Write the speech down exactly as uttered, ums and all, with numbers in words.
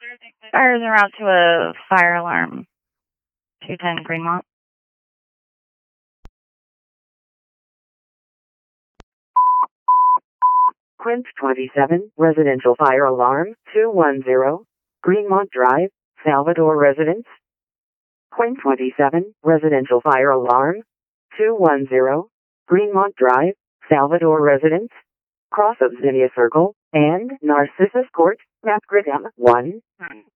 Fires are out to a fire alarm. two ten Greenmont. Quint twenty-seven, residential fire alarm, two one zero, Greenmont Drive, Salvador Residence. Quint twenty-seven, residential fire alarm, two one zero, Greenmont Drive, Salvador Residence. Cross of Zinnia Circle and Narcissus Court, Map Grid M one.